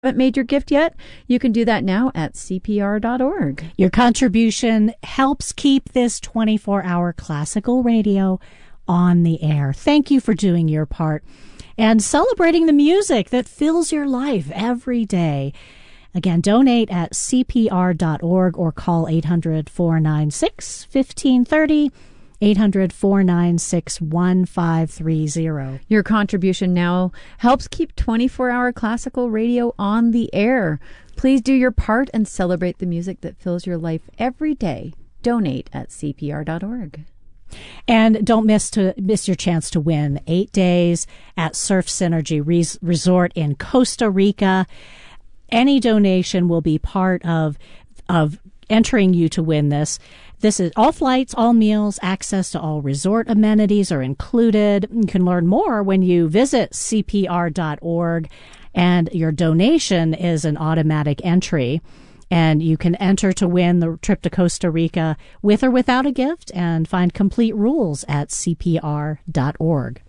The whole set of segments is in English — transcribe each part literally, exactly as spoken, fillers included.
haven't made your gift yet, you can do that now at C P R dot org. Your contribution helps keep this twenty-four hour classical radio on the air. Thank you for doing your part and celebrating the music that fills your life every day. Again, donate at C P R dot org or call eight hundred, four nine six, one five three zero, eight hundred, four nine six, one five three zero. Your contribution now helps keep twenty-four hour classical radio on the air. Please do your part and celebrate the music that fills your life every day. Donate at C P R dot org. And don't miss to miss your chance to win eight days at Surf Synergy Res- Resort in Costa Rica. Any donation will be part of of entering you to win this. This is all flights, all meals, access to all resort amenities are included. You can learn more when you visit C P R dot org, and your donation is an automatic entry. And you can enter to win the trip to Costa Rica with or without a gift, and find complete rules at C P R dot org.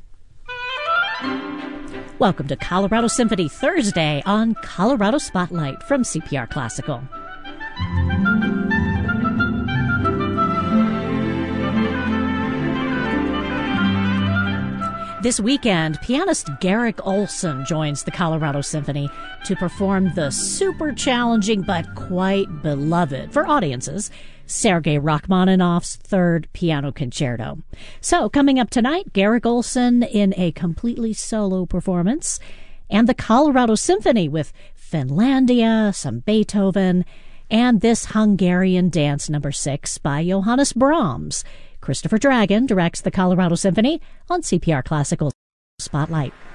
Welcome to Colorado Symphony Thursday on Colorado Spotlight from C P R Classical. This weekend, pianist Garrick Olson joins the Colorado Symphony to perform the super challenging but quite beloved for audiences Sergei Rachmaninoff's Third Piano Concerto. So, coming up tonight, Garrick Olson in a completely solo performance, and the Colorado Symphony with Finlandia, some Beethoven, and this Hungarian Dance Number Six by Johannes Brahms. Christopher Dragon directs the Colorado Symphony on C P R Classical Spotlight.